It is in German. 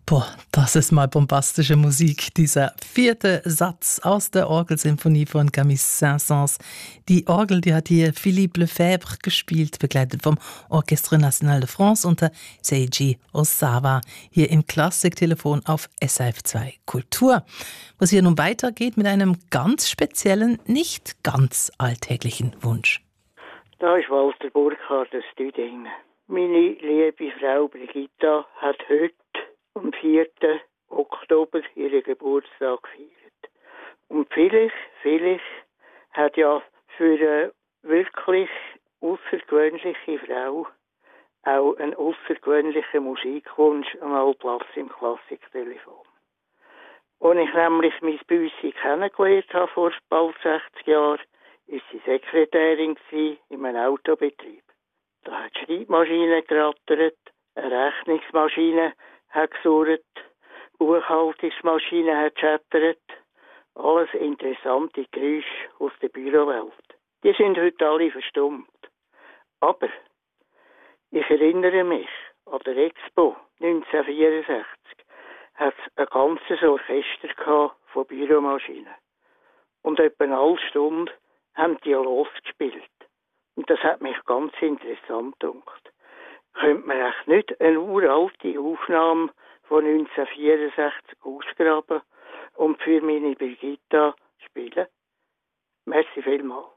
Boah, das ist mal bombastische Musik. Dieser vierte Satz aus der Orgelsymphonie von Camille Saint-Saëns. Die Orgel, die hat hier Philippe Lefebvre gespielt, begleitet vom Orchestre National de France unter Seiji Osawa. Hier im Klassiktelefon auf SRF2 Kultur. Was hier nun weitergeht mit einem ganz speziellen, nicht ganz alltäglichen Wunsch. Da ist Walter Burkhardt aus Düdingen. Meine liebe Frau Brigitta hat heute am 4. Oktober ihren Geburtstag gefeiert. Und vielleicht hat ja für eine wirklich außergewöhnliche Frau auch ein außergewöhnlicher Musikwunsch einmal Platz im Klassiktelefon. Als ich nämlich mein Büssi kennengelernt habe vor bald 60 Jahren, war sie Sekretärin in einem Autobetrieb. Da hat die Schreibmaschine gerattert, eine Rechnungsmaschine hat gesurrt, Buchhaltungsmaschine hat geschettert. Alles interessante Geräusche aus der Bürowelt. Die sind heute alle verstummt. Aber ich erinnere mich, an der Expo 1964 hat es ein ganzes Orchester gehabt von Büromaschinen. Und etwa eine halbe Stunde haben die losgespielt. Und das hat mich ganz interessant gedacht. Könnte man echt nicht eine uralte Aufnahme von 1964 ausgraben und für meine Brigitta spielen? Merci vielmals.